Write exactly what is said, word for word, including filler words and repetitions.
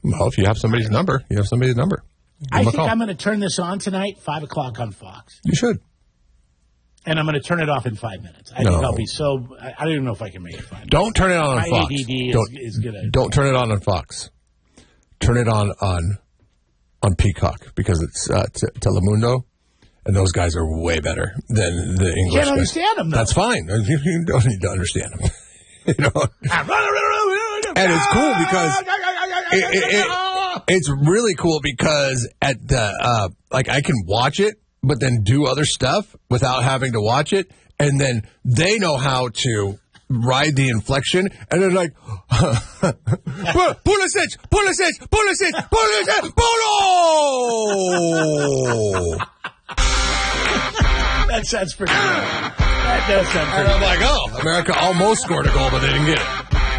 Well, if you have somebody's number, you have somebody's number. Give I them a think call. I'm going to turn this on tonight, five o'clock on Fox. You should. And I'm going to turn it off in five minutes. I No. think I'll be so... I, I don't even know if I can make it five minutes. Don't turn it on on My Fox. A D D is, don't, is going to... Don't turn it on on Fox. Turn it on on, on Peacock because it's uh, t- Telemundo, and those guys are way better than the English Can't guys. understand them, though. That's fine. You, you don't need to understand them. You know? And it's cool because it, it, it, it's really cool because at the uh, like I can watch it, but then do other stuff without having to watch it, and then they know how to ride the inflection, and they're like, Pulisic, Pulisic, Pulisic, Pulisic, Polo! That sounds pretty good. That does sound pretty And I'm good. like, oh, America almost scored a goal, but they didn't get it.